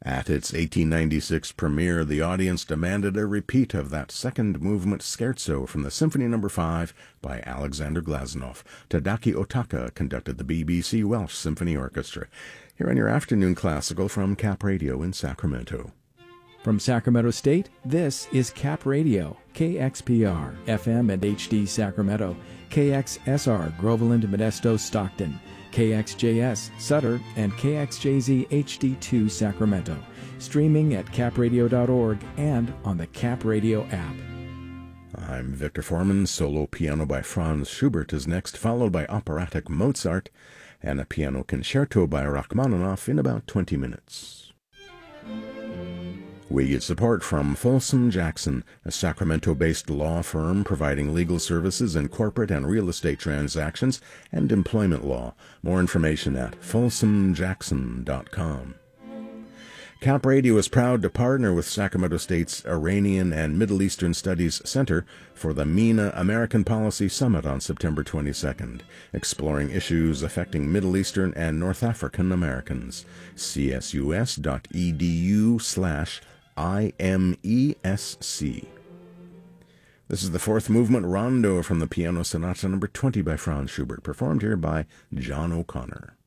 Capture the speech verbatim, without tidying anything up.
At its eighteen ninety-six premiere, the audience demanded a repeat of that second movement scherzo from the Symphony Number five by Alexander Glazunov. Tadaaki Otaka conducted the B B C Welsh Symphony Orchestra. Here on your afternoon classical from Cap Radio in Sacramento. From Sacramento State, this is Cap Radio, K X P R, F M and H D Sacramento, K X S R, Groveland, Modesto, Stockton, K X J S, Sutter, and K X J Z H D two Sacramento. Streaming at cap radio dot org and on the Cap Radio app. I'm Victor Foreman. Solo piano by Franz Schubert is next, followed by operatic Mozart and a piano concerto by Rachmaninoff in about twenty minutes. We get support from Folsom Jackson, a Sacramento-based law firm providing legal services in corporate and real estate transactions and employment law. More information at folsom jackson dot com. Cap Radio is proud to partner with Sacramento State's Iranian and Middle Eastern Studies Center for the MENA American Policy Summit on September twenty-second, exploring issues affecting Middle Eastern and North African Americans. C S U S dot E D U slash I M E S C. This is the fourth movement rondo from the Piano Sonata Number twenty by Franz Schubert, performed here by John O'Connor.